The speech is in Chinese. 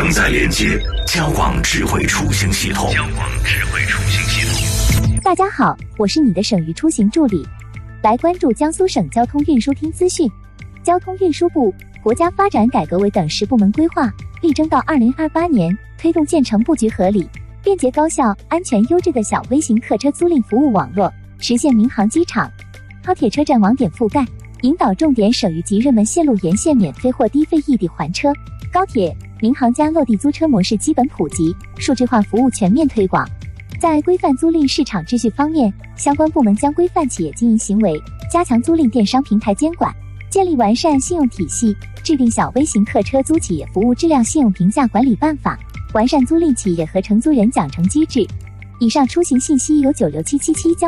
正在连接交广智慧出行系统。 大家好，我是你的省域出行助理，来关注江苏省交通运输厅资讯。交通运输部、国家发展改革委等10部门规划，力争到2028年推动建成布局合理、便捷高效、安全优质的小微型客车租赁服务网络，实现民航机场、高铁车站网点覆盖，引导重点省域及热门线路沿线免费或低费异地还车，高铁、民航加落地租车模式基本普及，数字化服务全面推广。在规范租赁市场秩序方面，相关部门将规范企业经营行为，加强租赁电商平台监管，建立完善信用体系，制定小微型客车租企业服务质量信用评价管理办法，完善租赁企业和承租人奖惩机制。以上出行信息由96777